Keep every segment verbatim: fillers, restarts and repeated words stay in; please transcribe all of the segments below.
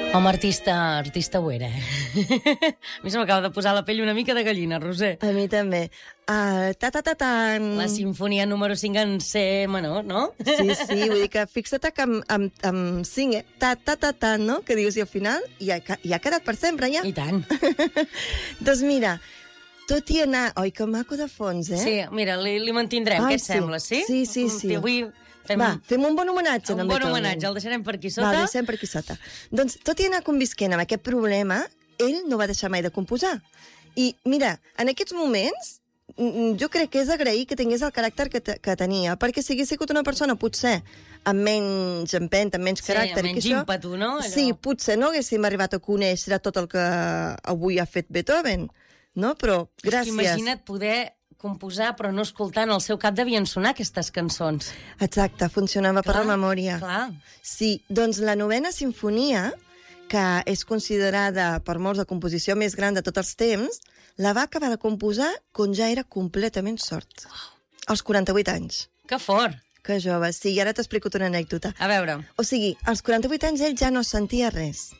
Home, artista, artista ho era. A mi se m'acaba de posar la pell una mica de gallina, Roser. A mi també. Uh, ta, ta, ta, tan. La sinfonia número cinc en C menor, no? Sí, sí, vull dir que fixa't que amb, amb, amb cinc, eh? Ta, ta, ta, ta, no? Que dius, i al final ja, ja ha quedat per sempre, ja. I tant. Doncs mira, tot i anar... Oi, que maco de fons, eh? Sí, mira, li, li mantindrem, Ai, què et sí. sembla, sí? Sí, sí, sí. Avui fem... Va, fem un bon homenatge. Un bon homenatge, el deixarem per aquí sota. Va, el deixem per aquí sota. Doncs, tot i anar convisquent amb aquest problema, ell no va deixar mai de composar. I, mira, en aquests moments, jo crec que és agrair que tingués el caràcter que, que tenia, perquè si hagués sigut una persona, potser, amb menys empenta, amb menys sí, caràcter... amb menys això, ímpetu, no? Allò... Sí, potser no haguéssim arribat a conèixer tot el que avui ha fet Beethoven, no? Però gràcies... Imagina't poder composar, però no escoltant, al seu cap devien sonar aquestes cançons. Exacte, funcionava clar, per la memòria. Clar. Sí, doncs la novena sinfonia, que és considerada per molts la composició més gran de tots els temps, la va acabar de composar quan ja era completament sord. Als quaranta-vuit anys. Que fort! Que jove, sí, i ara t'explico una anècdota. A veure. O sigui, als quaranta-vuit anys ell ja no sentia res.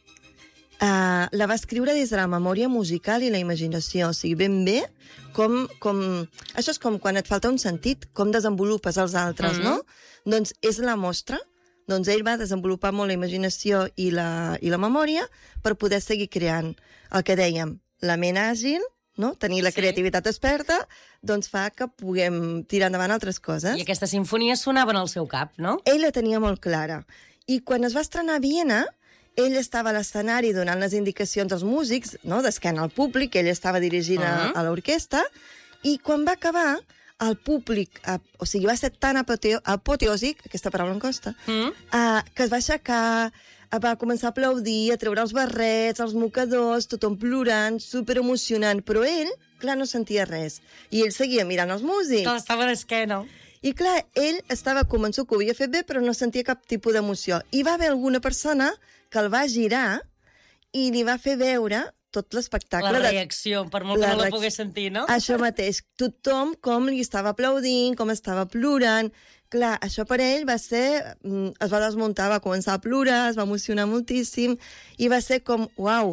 Uh, la va escriure des de la memòria musical i la imaginació, o sigui, ben bé, com, com... Això és com quan et falta un sentit, com desenvolupes els altres, mm-hmm. no? Doncs és la mostra. Doncs ell va desenvolupar molt la imaginació i la, i la memòria per poder seguir creant. El que dèiem, la ment àgil, no? Tenir la sí. creativitat experta, doncs fa que puguem tirar endavant altres coses. I aquestes sinfonies sonaven al seu cap, no? Ell la tenia molt clara. I quan es va estrenar a Viena, ell estava a l'escenari donant les indicacions als músics, no? D'esquena al públic, ell estava dirigint uh-huh. a, a l'orquestra, i quan va acabar, el públic, uh, o sigui, va ser tan apoteo, apoteòsic, aquesta paraula em costa, uh-huh. uh, que es va aixecar, uh, va començar a aplaudir, a treure els barrets, els mocadors, tothom plorant, superemocionant, però ell, clar, no sentia res. I ell seguia mirant els músics. Que estava d'esquena. I clar, ell estava convençut que ho havia fet bé, però no sentia cap tipus d'emoció. I va haver alguna persona que el va girar i li va fer veure tot l'espectacle. La reacció, per molt que no la reacció... pogués sentir, no? Això mateix. Tothom com li estava aplaudint, com estava plorant. Clar, això per ell va ser... Es va desmuntar, va començar a plorar, es va emocionar moltíssim, i va ser com, uau,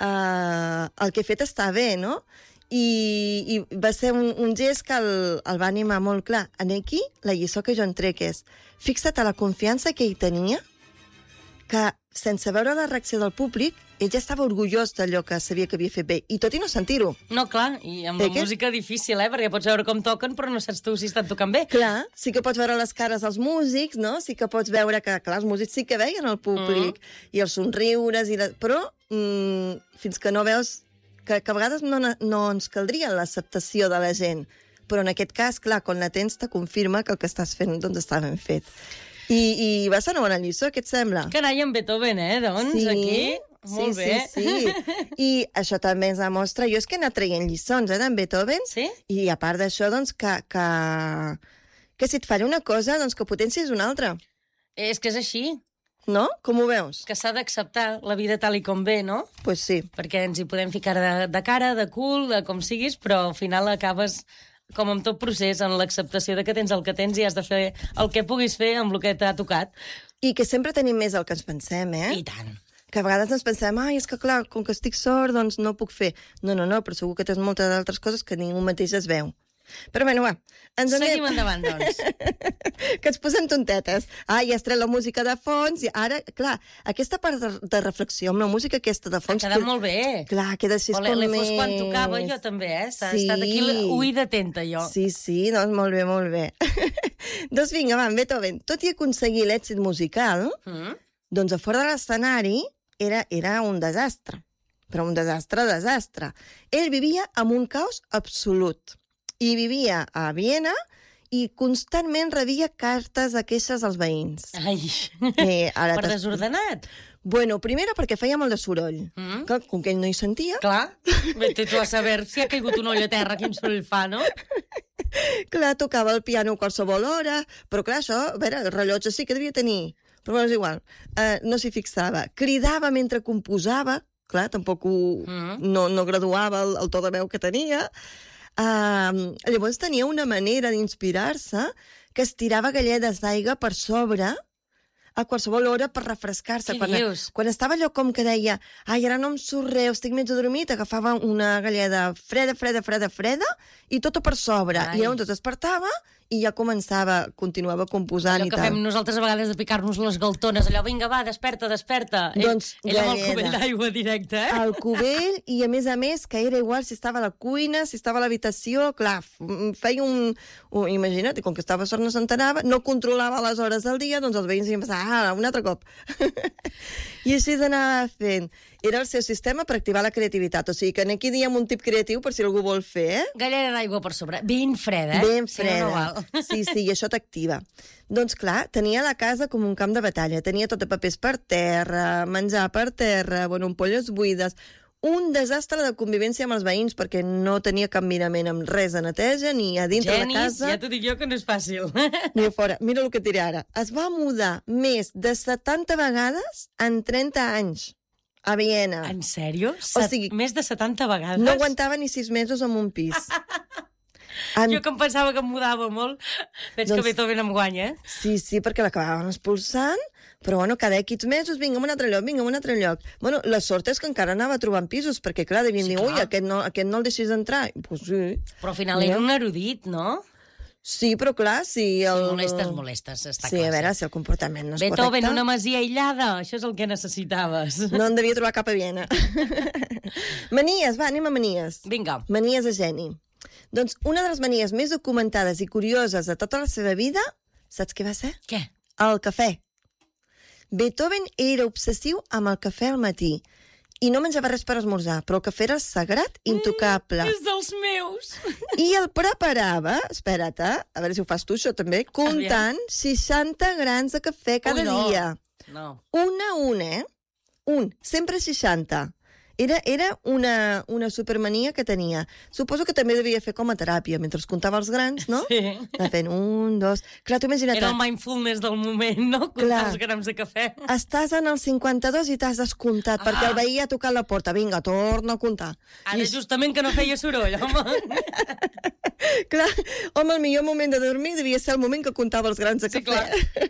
uh, el que he fet està bé, no? I, i va ser un, un gest que el, el va animar molt clar. En aquí, la lliçó que jo en trec és, fixa't a la confiança que ell tenia, que sense veure la reacció del públic, ell ja estava orgullós d'allò que sabia que havia fet bé, i tot i no sentir-ho. No, clar, i amb la que... música difícil, eh? Perquè pots veure com toquen, però no saps tu si estan tocant bé. Clar, sí que pots veure les cares dels músics, no? Sí que pots veure que, clar, els músics sí que veien el públic, mm. i els somriures, i la... però mm, fins que no veus que, que a vegades no, no ens caldria l'acceptació de la gent, però en aquest cas, clar, quan la tens te confirma que el que estàs fent doncs està ben fet. I, i va ser una bona lliçó, què et sembla? Carai, en Beethoven, eh? Doncs sí, aquí, molt sí, bé. Sí, sí, I això també ens demostra... Jo és que he anat traient lliçons, eh, d'en Beethoven, sí? I a part d'això, doncs, que, que, que si et falla una cosa, doncs que potencies una altra. És que és així. No? Com ho veus? Que s'ha d'acceptar la vida tal i com ve, no? Pues sí. Perquè ens hi podem ficar de, de cara, de cul, de com siguis, però al final acabes... com amb tot procés, en l'acceptació de que tens el que tens i has de fer el que puguis fer amb el que t'ha tocat. I que sempre tenim més el que ens pensem, eh? I tant. Que a vegades ens pensem, ai, és que clar, com que estic sort, doncs no puc fer. No, no, no, però segur que tens moltes altres coses que ningú mateix es veu. Però bueno, va. Ens Seguim anem... endavant, doncs. Que ens posem tontetes. Ah, ja has tret la música de fons, i ara, clar, aquesta part de, de reflexió amb la música aquesta de fons... Ha quedat que... molt bé. Clar, queda així com més... L'he fos quan tocava, jo també, eh? S'ha sí. estat aquí oïda atenta, jo. Sí, sí, doncs molt bé, molt bé. Doncs vinga, va, Beethoven, tot i aconseguir l'èxit musical, mm. doncs a fora de l'escenari era, era un desastre. Però un desastre, desastre. Ell vivia amb un caos absolut. I vivia a Viena i constantment rebia cartes de queixes als veïns. Ai, eh, ara per desordenat. Bueno, primera perquè feia molt de soroll. Mm. Que, com que ell no hi sentia... Clar, vete tu a saber si ha caigut un ull a terra, quin soroll fa, no? Clar, tocava el piano a qualsevol hora, però clar, això, a veure, el rellotge sí que devia tenir, però bueno, és igual. Uh, no s'hi fixava. Cridava mentre composava, clar, tampoc ho, mm. no, no graduava el, el to de veu que tenia... Uh, llavors tenia una manera d'inspirar-se que estirava galledes d'aigua per sobre a qualsevol hora per refrescar-se. Què Quan, dius? quan estava allò com que deia ai, ara no em surt res, estic mig adormit, agafava una galleda freda, freda, freda, freda, i tota per sobre. Ai. I llavors es despertava i ja començava, continuava composant Allò i que tal. fem nosaltres a vegades de picar-nos les galtones, allò, vinga, va, desperta, desperta. Doncs, ell, ell amb el galleda. cubell d'aigua directe, eh? Al cubell, i a més a més que era igual si estava a la cuina, si estava a l'habitació, clar, f- feia un, un... Imagina't, i com que estava sort no s'entenava, no controlava les hores del dia, doncs els veïns iam pensar, ah, un altre cop. I així s'anava fent. Era el seu sistema per activar la creativitat, o sigui que aquí diem un tip creatiu per si algú vol fer, eh? Galleda d'aigua per sobre, ben freda, eh? Ben Si no, no freda. val. Sí, sí, i això t'activa. Doncs clar, tenia la casa com un camp de batalla. Tenia tot de papers per terra, menjar per terra, bueno, ampolles buides, un desastre de convivència amb els veïns perquè no tenia cap mirament amb res de neteja, ni a dintre Genis, de casa, ja t'ho dic jo que no és fàcil. ni a fora. Mira el que et diré ara. Es va mudar més de setanta vegades en trenta anys a Viena. En sèrio? O sigui, Més de setanta vegades? No aguantava ni sis mesos en un pis. En... Jo que em pensava que em mudava molt. Veig Doncs- que Beethoven em guanya, eh? Sí, sí, perquè l'acabaven expulsant, però bueno, cada X mesos, vinga, a un altre lloc, vinga, a un altre lloc. Bueno, la sort és que encara anava trobant pisos, perquè clar, devien Sí, dir, clar. ui, aquest no, aquest no el deixis entrar. I, pues, sí. Però al final Mira. era un erudit, no? Sí, però clar, si el... Si molestes, molestes, està Sí, clar. a veure, si el comportament no és Beethoven, correcte... una masia aïllada, això és el que necessitaves. No en devia trobar cap a Viena. Manies, va, anem a manies. Vinga. Manies de geni. Doncs una de les manies més documentades i curioses de tota la seva vida, saps què va ser? Què? El cafè. Beethoven era obsessiu amb el cafè al matí i no menjava res per esmorzar, però el cafè era sagrat, intocable. És dels meus. I el preparava, espera't, eh? A veure si ho fas tu, això també, comptant seixanta grans de cafè cada Ui, no. dia. No. Un a un, eh? Un, sempre seixanta. Era, era una, una supermania que tenia. Suposo que també devia fer com a teràpia, mentre es comptava els grans, no? Sí. Va fent un, dos... Clar, tu imagina't... Era el mindfulness del moment, no? Comptar Clar. els grams de cafè. Estàs en el cinquanta-dos i t'has descomptat, Ah. perquè el veí ha tocat la porta. Vinga, torna a comptar. Ara I, justament que no feia soroll, home. clar, home, el millor moment de dormir devia ser el moment que comptava els grans de Sí, cafè.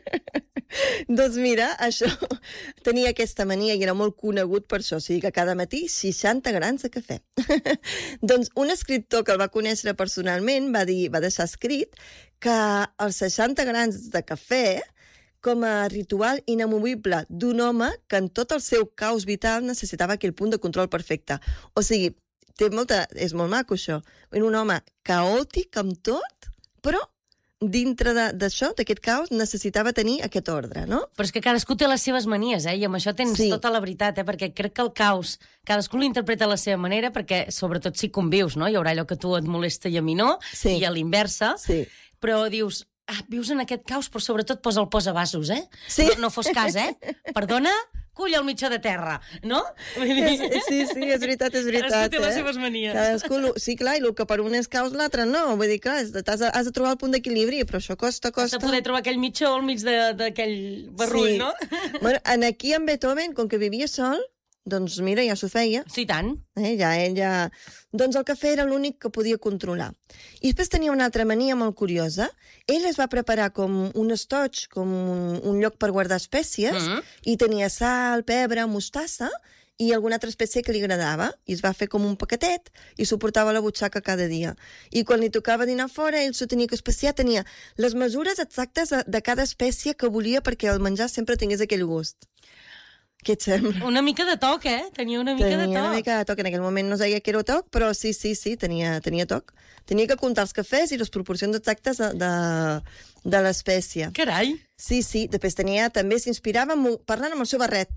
Doncs mira, això tenia aquesta mania i era molt conegut per això, o sigui que cada matí seixanta grans de cafè. Doncs un escriptor que el va conèixer personalment va dir, va deixar escrit que els seixanta grans de cafè com a ritual inamovible d'un home que en tot el seu caos vital necessitava aquell punt de control perfecte. O sigui, té molta... és molt maco això. Un home caòtic amb tot, però dintre de- d'això, d'aquest caos, necessitava tenir aquest ordre, no? Però és que cadascú té les seves manies, eh? I amb això tens Sí. tota la veritat, eh? Perquè crec que el caos, cadascú l'interpreta a la seva manera, perquè sobretot si convius, no? Hi haurà allò que a tu et molesta i a mi no, Sí. i a l'inversa, Sí. però dius, ah, vius en aquest caos, però sobretot posa el posavasos, eh? Sí. No, no fos cas, eh? Perdona, cull al mitjà de terra, no? Vull És, sí, sí, és veritat, és veritat. Cadascú té les eh? seves manies. Cadascú, lo- sí, clar, i el que per un és caos, l'altre no. Vull dir, clar, has de, has de, has de trobar el punt d'equilibri, però això costa, Has costa. de poder trobar aquell mitjó al mig de- d'aquell barrull, Sí. no? Bueno, en aquí en Beethoven, com que vivia sol, doncs mira, ja s'ho feia. Sí, tant. Eh, ja, ell ja... Doncs el cafè era l'únic que podia controlar. I després tenia una altra mania molt curiosa. Ell es va preparar com un estoig, com un, un lloc per guardar espècies, Mhm. i tenia sal, pebre, mostassa i alguna altra espècie que li agradava. I es va fer com un paquetet i s'ho portava a la butxaca cada dia. I quan li tocava dinar fora, ell s'ho tenia que especiar, tenia les mesures exactes de, de cada espècie que volia perquè el menjar sempre tingués aquell gust. Què et sembla? Una mica de toc, eh? Tenia una mica Tenia de toc. una mica de toc. En aquell moment no sabia que era toc, però sí, sí, sí, tenia, tenia toc. Tenia que comptar els cafès i les proporcions exactes de, de, de l'espècie. Carai. Sí, sí. Després tenia, també s'inspirava mo- parlant amb el seu barret.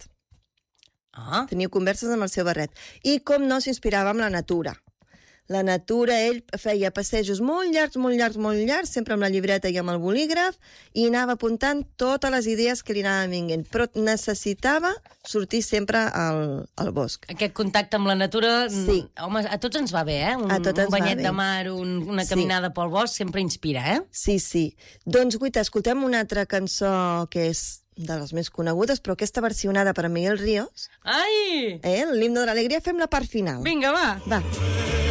Ah, Tenia converses amb el seu barret. I, com no, s'inspirava amb la natura. La natura, ell feia passejos molt llargs, molt llargs, molt llargs, sempre amb la llibreta i amb el bolígraf, i anava apuntant totes les idees que li anaven vinguent. Però necessitava sortir sempre al, al bosc. aquest contacte amb la natura, mm, Sí. home, a tots ens va bé, eh? Un, A tots ens un va banyet bé. de mar, un, una Sí. caminada pel bosc, sempre inspira, eh? Sí, sí. Doncs, guita, escoltem una altra cançó que és de les més conegudes, però aquesta versionada per Miguel Ríos, Ai! eh? L'himne de l'alegria, fem la part final. Vinga, va! Va.